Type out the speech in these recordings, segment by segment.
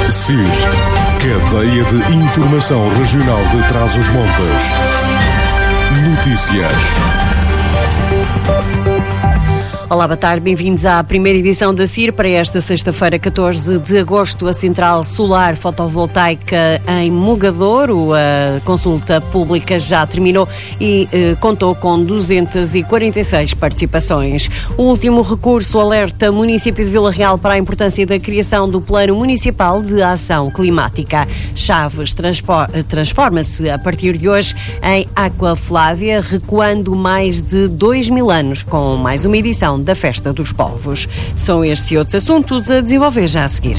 CIR, Cadeia de Informação Regional de Trás-os-Montes. Notícias. Olá, boa tarde, bem-vindos à primeira edição da CIR para esta sexta-feira, 14 de agosto. A Central Solar Fotovoltaica em Mugadouro, a consulta pública já terminou e contou com 246 participações. O último recurso alerta o município de Vila Real para a importância da criação do Plano Municipal de Ação Climática. Chaves transforma-se a partir de hoje em Aqua Flávia, recuando mais de 2000 anos com mais uma edição da Festa dos Povos. São estes e outros assuntos a desenvolver já a seguir.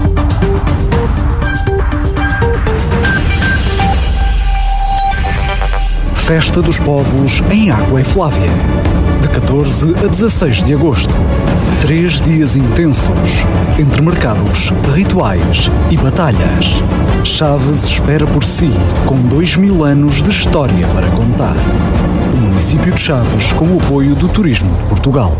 Festa dos Povos em Água Flávia, de 14 a 16 de agosto. 3 dias intensos, entre mercados, rituais e batalhas. Chaves espera por si, com 2000 anos de história para contar. O município de Chaves, com o apoio do Turismo de Portugal.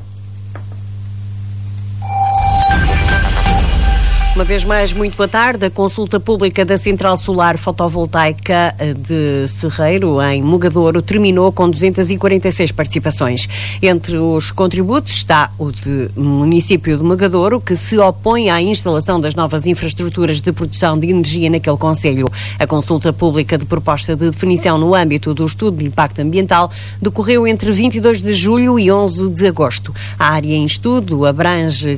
Uma vez mais, muito boa tarde. A consulta pública da Central Solar Fotovoltaica de Serreiro, em Mugadouro, terminou com 246 participações. Entre os contributos está o de município de Mugadouro, que se opõe à instalação das novas infraestruturas de produção de energia naquele concelho. A consulta pública de proposta de definição no âmbito do estudo de impacto ambiental decorreu entre 22 de julho e 11 de agosto. A área em estudo abrange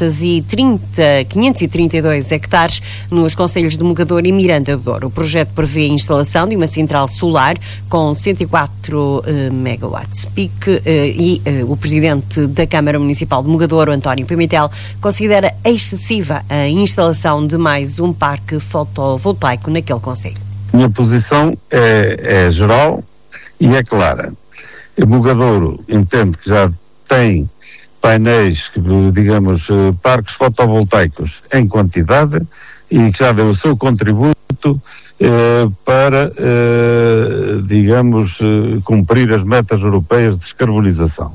532 hectares nos concelhos de Mugadouro e Miranda do Douro. O projeto prevê a instalação de uma central solar com 104 megawatts pique e o presidente da Câmara Municipal de Mugadouro, António Pimentel, considera excessiva a instalação de mais um parque fotovoltaico naquele concelho. Minha posição é geral e é clara. Mugadouro entende que já tem painéis, digamos, parques fotovoltaicos em quantidade e que já deu o seu contributo para, digamos, cumprir as metas europeias de descarbonização.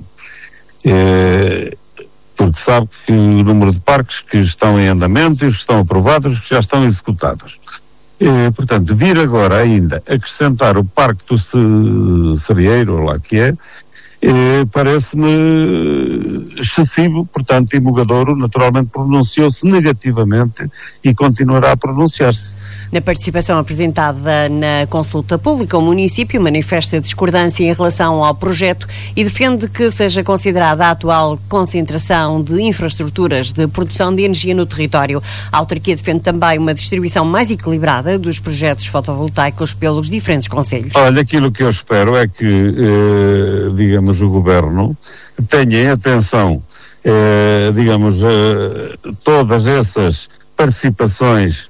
Porque sabe que o número de parques que estão em andamento e os que estão aprovados, os que já estão executados. Portanto, vir agora ainda acrescentar o parque do Cereeiro, lá que é, parece-me excessivo. Portanto, e Mugadouro naturalmente pronunciou-se negativamente e continuará a pronunciar-se. Na participação apresentada na consulta pública, o município manifesta discordância em relação ao projeto e defende que seja considerada a atual concentração de infraestruturas de produção de energia no território. A autarquia defende também uma distribuição mais equilibrada dos projetos fotovoltaicos pelos diferentes concelhos. Olha, aquilo que eu espero é que, digamos, o Governo tenha em atenção, digamos, todas essas participações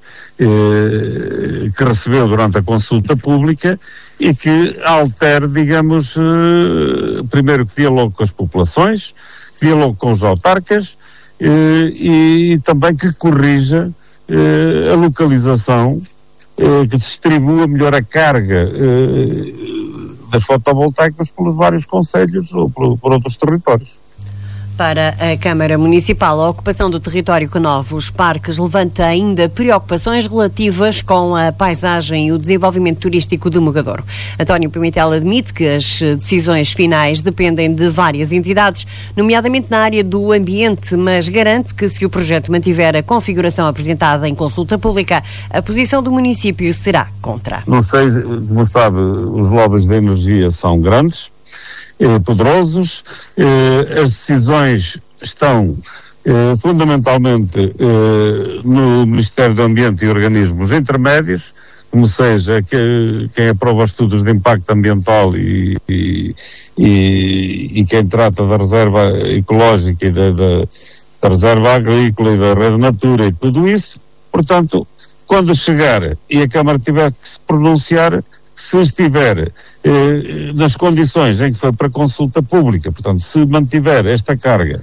que recebeu durante a consulta pública e que altere, digamos, primeiro que dialogue com as populações, que dialogue com os autarcas e também que corrija a localização, que distribua melhor a carga das fotovoltaicas pelos vários concelhos ou por outros territórios. Para a Câmara Municipal, a ocupação do território com novos parques levanta ainda preocupações relativas com a paisagem e o desenvolvimento turístico de Mugadouro. António Pimentel admite que as decisões finais dependem de várias entidades, nomeadamente na área do ambiente, mas garante que se o projeto mantiver a configuração apresentada em consulta pública, a posição do município será contra. Não sei, como sabe, os lobbies da energia são grandes, poderosos, as decisões estão fundamentalmente no Ministério do Ambiente e organismos intermédios, como seja quem aprova os estudos de impacto ambiental e quem trata da reserva ecológica e da reserva agrícola e da rede Natura e tudo isso. Portanto, quando chegar e a Câmara tiver que se pronunciar, se estiver nas condições em que foi para consulta pública, portanto, se mantiver esta carga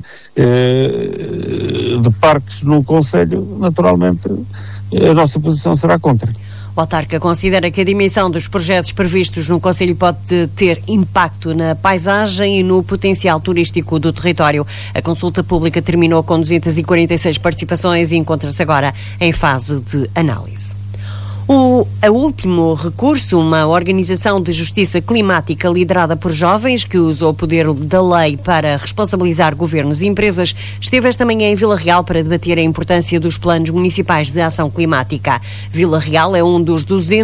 de parques no Conselho, naturalmente a nossa posição será contra. O autarca considera que a dimensão dos projetos previstos no concelho pode ter impacto na paisagem e no potencial turístico do território. A consulta pública terminou com 246 participações e encontra-se agora em fase de análise. O Último Recurso, uma organização de justiça climática liderada por jovens que usa o poder da lei para responsabilizar governos e empresas, esteve esta manhã em Vila Real para debater a importância dos planos municipais de ação climática. Vila Real é um dos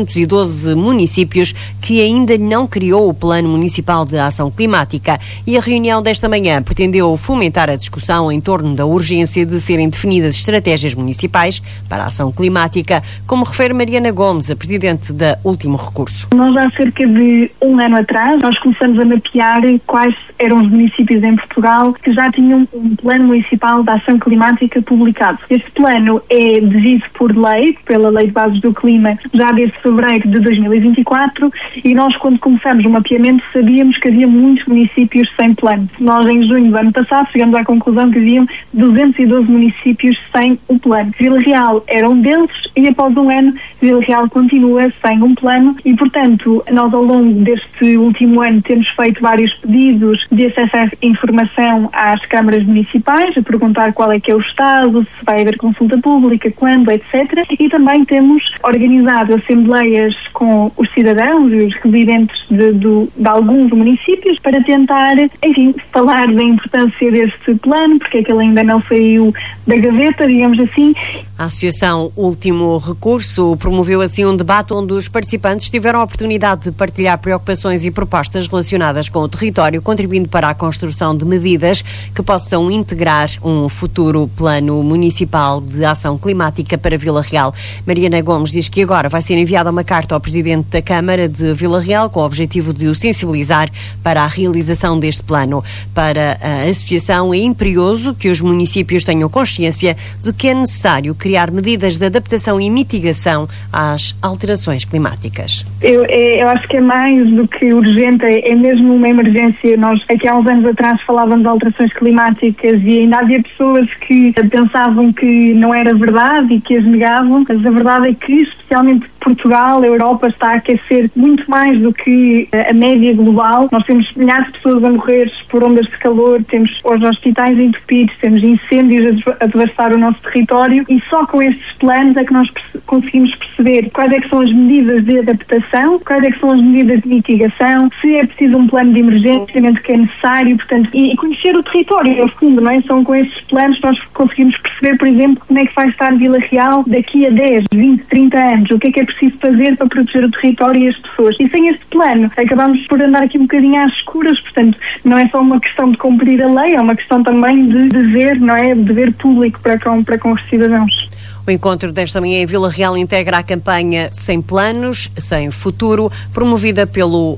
212 municípios que ainda não criou o Plano Municipal de Ação Climática e a reunião desta manhã pretendeu fomentar a discussão em torno da urgência de serem definidas estratégias municipais para a ação climática, como refere Mariana Gomes, a presidente da Último Recurso. Nós há cerca de um ano atrás, nós começamos a mapear quais eram os municípios em Portugal que já tinham um plano municipal de ação climática publicado. Este plano é devido por lei, pela Lei de Bases do Clima, já desde fevereiro de 2024, e nós, quando começamos o mapeamento, sabíamos que havia muitos municípios sem plano. Nós, em junho do ano passado, chegamos à conclusão que haviam 212 municípios sem o plano. Vila Real era um deles e, após um ano, Vila Real continua sem um plano e, portanto, nós ao longo deste último ano temos feito vários pedidos de acesso à informação às câmaras municipais, a perguntar qual é que é o estado, se vai haver consulta pública, quando, etc. E também temos organizado assembleias com os cidadãos e os residentes de alguns municípios para tentar, enfim, falar da importância deste plano, porque é que ele ainda não saiu da gaveta, digamos assim. A Associação Último Recurso promoveu assim um debate onde os participantes tiveram a oportunidade de partilhar preocupações e propostas relacionadas com o território, contribuindo para a construção de medidas que possam integrar um futuro plano municipal de ação climática para Vila Real. Mariana Gomes diz que agora vai ser enviada uma carta ao Presidente da Câmara de Vila Real com o objetivo de o sensibilizar para a realização deste plano. Para a Associação é imperioso que os municípios tenham consciência de que é necessário criar medidas de adaptação e mitigação às alterações climáticas. Eu acho que é mais do que urgente, é mesmo uma emergência. Nós aqui há uns anos atrás falávamos de alterações climáticas e ainda havia pessoas que pensavam que não era verdade e que as negavam, mas a verdade é que, especialmente Portugal, a Europa está a aquecer muito mais do que a média global. Nós temos milhares de pessoas a morrer por ondas de calor, temos os hospitais entupidos, temos incêndios a devastar o nosso território e só com estes planos é que nós conseguimos perceber quais é que são as medidas de adaptação, quais é que são as medidas de mitigação, se é preciso um plano de emergência, que é necessário, portanto, e conhecer o território, no fundo, não é? São com estes planos que nós conseguimos perceber, por exemplo, como é que vai estar Vila Real daqui a 10, 20, 30 anos, o que é preciso fazer para proteger o território e as pessoas. E sem este plano, acabamos por andar aqui um bocadinho às escuras, portanto, não é só uma questão de cumprir a lei, é uma questão também de dever, não é? Dever público para com os cidadãos. O encontro desta manhã em Vila Real integra a campanha Sem Planos, Sem Futuro, promovida pela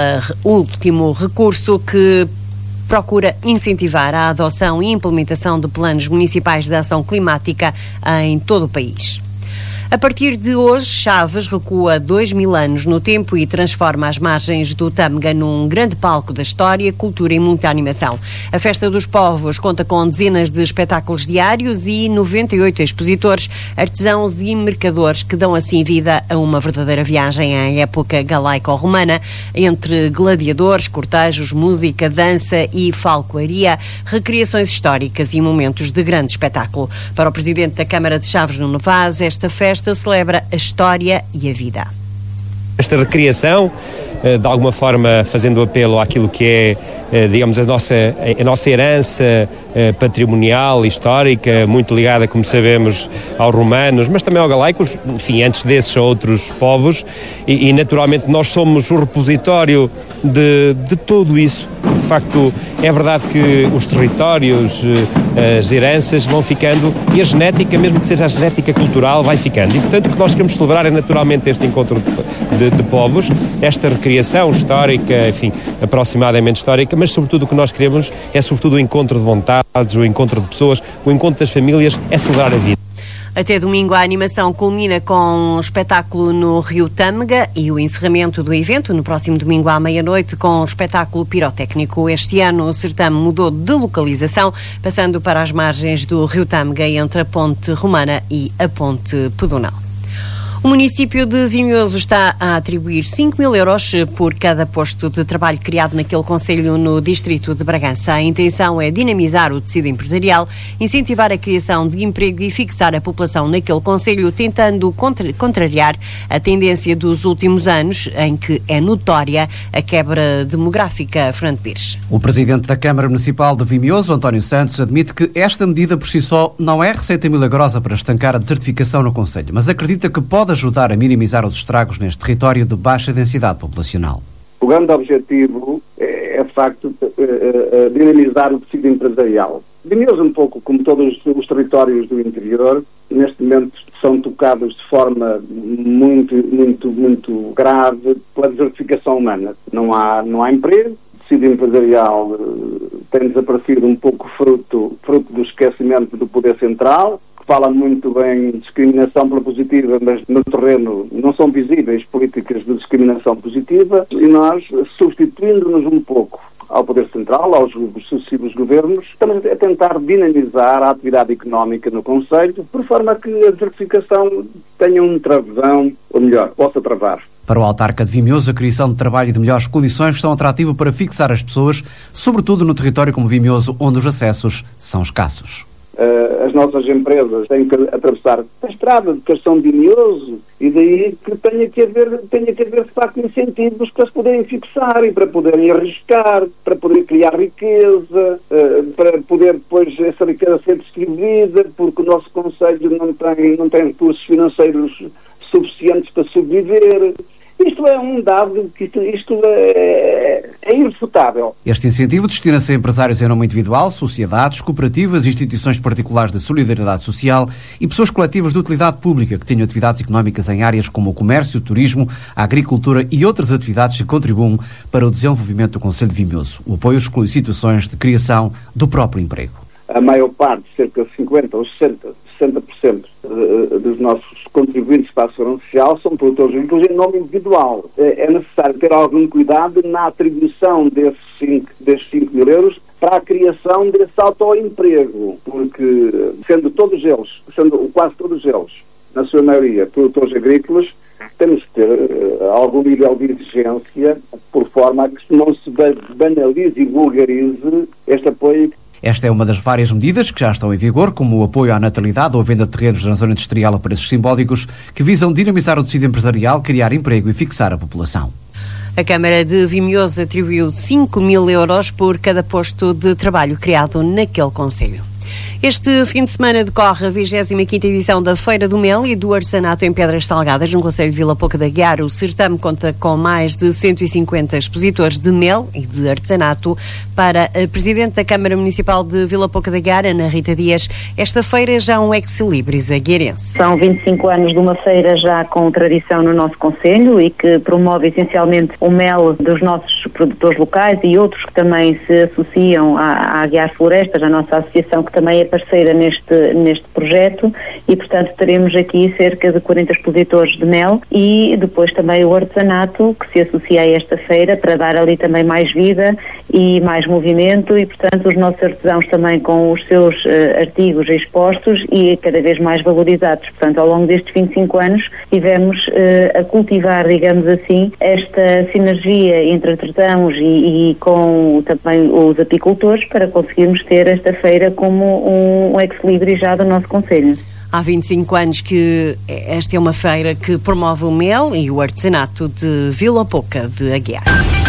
Último Recurso, que procura incentivar a adoção e implementação de planos municipais de ação climática em todo o país. A partir de hoje, Chaves recua 2000 anos no tempo e transforma as margens do Tâmega num grande palco da história, cultura e muita animação. A Festa dos Povos conta com dezenas de espetáculos diários e 98 expositores, artesãos e mercadores que dão assim vida a uma verdadeira viagem à época galaico-romana, entre gladiadores, cortejos, música, dança e falcoaria, recriações históricas e momentos de grande espetáculo. Para o Presidente da Câmara de Chaves, Nuno Vaz, esta festa celebra a história e a vida. Esta recriação, de alguma forma fazendo apelo àquilo que é, digamos, a nossa herança patrimonial, histórica, muito ligada, como sabemos, aos romanos, mas também aos galaicos, enfim, antes desses outros povos, e naturalmente nós somos o repositório de tudo isso. De facto, é verdade que os territórios, as heranças vão ficando e a genética, mesmo que seja a genética cultural, vai ficando. E, portanto, o que nós queremos celebrar é naturalmente este encontro de povos, esta recriação histórica, enfim, aproximadamente histórica, mas sobretudo o que nós queremos é sobretudo o encontro de vontades, o encontro de pessoas, o encontro das famílias, é celebrar a vida. Até domingo a animação culmina com um espetáculo no Rio Tâmega e o encerramento do evento no próximo domingo à meia-noite com um espetáculo pirotécnico. Este ano o certame mudou de localização, passando para as margens do Rio Tâmega entre a Ponte Romana e a Ponte Pedonal. O município de Vimioso está a atribuir 5.000 euros por cada posto de trabalho criado naquele concelho no distrito de Bragança. A intenção é dinamizar o tecido empresarial, incentivar a criação de emprego e fixar a população naquele concelho, tentando contrariar a tendência dos últimos anos, em que é notória a quebra demográfica. Fernando Pires. O presidente da Câmara Municipal de Vimioso, António Santos, admite que esta medida por si só não é receita milagrosa para estancar a desertificação no concelho, mas acredita que pode ajudar a minimizar os estragos neste território de baixa densidade populacional. O grande objetivo é de facto, dinamizar o tecido empresarial. Vimioso, um pouco como todos os territórios do interior, neste momento são tocados de forma muito grave pela desertificação humana. Não há emprego, o tecido empresarial tem desaparecido um pouco fruto do esquecimento do poder central, fala muito bem de discriminação pela positiva, mas no terreno não são visíveis políticas de discriminação positiva, e nós, substituindo-nos um pouco ao Poder Central, aos sucessivos governos, estamos a tentar dinamizar a atividade económica no concelho, por forma que a desertificação tenha um travão, ou melhor, possa travar. Para o autarca de Vimioso, a criação de trabalho e de melhores condições são atrativo para fixar as pessoas, sobretudo no território como Vimioso, onde os acessos são escassos. As nossas empresas têm que atravessar a estrada de Castão de Vimioso, e daí que tenha que haver de facto incentivos para se poderem fixar e para poderem arriscar, para poder criar riqueza, para poder depois essa riqueza ser distribuída, porque o nosso concelho não tem recursos financeiros suficientes para sobreviver. Isto é um dado que isto é irrefutável. Este incentivo destina-se a empresários em nome individual, sociedades, cooperativas, instituições particulares de solidariedade social e pessoas coletivas de utilidade pública que tenham atividades económicas em áreas como o comércio, o turismo, a agricultura e outras atividades que contribuam para o desenvolvimento do concelho de Vimioso. O apoio exclui situações de criação do próprio emprego. A maior parte, cerca de 50% ou 60% dos nossos contribuintes para a segurança social são produtores agrícolas em nome individual. É necessário ter algum cuidado na atribuição desses 5.000 euros para a criação desse autoemprego, porque sendo quase todos eles, na sua maioria, produtores agrícolas, temos que ter algum nível de exigência, por forma a que não se banalize e vulgarize este apoio. Esta é uma das várias medidas que já estão em vigor, como o apoio à natalidade ou a venda de terrenos na zona industrial a preços simbólicos, que visam dinamizar o tecido empresarial, criar emprego e fixar a população. A Câmara de Vimioso atribuiu 5.000 euros por cada posto de trabalho criado naquele concelho. Este fim de semana decorre a 25ª edição da Feira do Mel e do Artesanato em Pedras Salgadas, no concelho de Vila Pouca de Aguiar. O certame conta com mais de 150 expositores de mel e de artesanato. Para a Presidente da Câmara Municipal de Vila Pouca de Aguiar, Ana Rita Dias, esta feira é já um ex-libris aguiarense. São 25 anos de uma feira já com tradição no nosso concelho e que promove essencialmente o mel dos nossos produtores locais e outros que também se associam à Aguiar Florestas, a nossa associação que também é parceira neste projeto, e portanto teremos aqui cerca de 40 expositores de mel e depois também o artesanato que se associa a esta feira para dar ali também mais vida e mais movimento, e portanto os nossos artesãos também com os seus artigos expostos e cada vez mais valorizados. Portanto, ao longo destes 25 anos tivemos a cultivar, digamos assim, esta sinergia entre artesãos e com também os apicultores para conseguirmos ter esta feira como um ex-libris já do nosso concelho. Há 25 anos que esta é uma feira que promove o mel e o artesanato de Vila Pouca de Aguiar.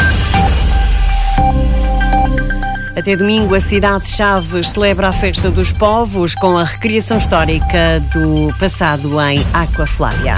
Até domingo, a cidade de Chaves celebra a Festa dos Povos com a recriação histórica do passado em Aqua Flávia.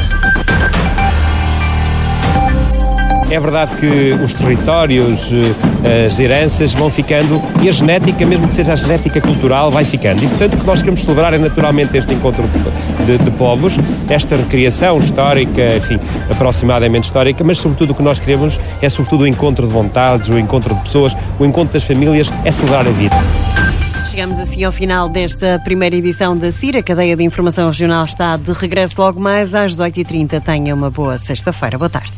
É verdade que os territórios, as heranças vão ficando e a genética, mesmo que seja a genética cultural, vai ficando. E, portanto, o que nós queremos celebrar é naturalmente este encontro de povos, esta recriação histórica, enfim, aproximadamente histórica, mas sobretudo o que nós queremos é sobretudo o encontro de vontades, o encontro de pessoas, o encontro das famílias, é celebrar a vida. Chegamos assim ao final desta primeira edição da CIR. A cadeia de informação regional está de regresso logo mais às 18h30. Tenha uma boa sexta-feira. Boa tarde.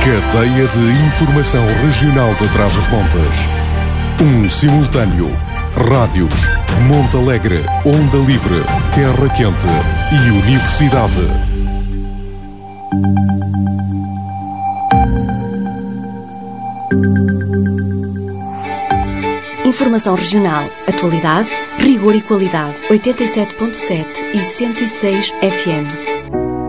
Cadeia de Informação Regional de Trás-os-Montes. Simultâneo. Rádios, Monte Alegre, Onda Livre, Terra Quente e Universidade. Informação regional, atualidade, rigor e qualidade. 87.7 e 106 FM.